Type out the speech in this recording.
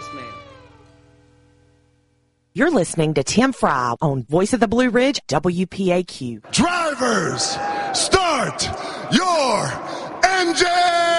ma'am. You're listening to Tim Fry on Voice of the Blue Ridge, WPAQ. Drivers, start your engine!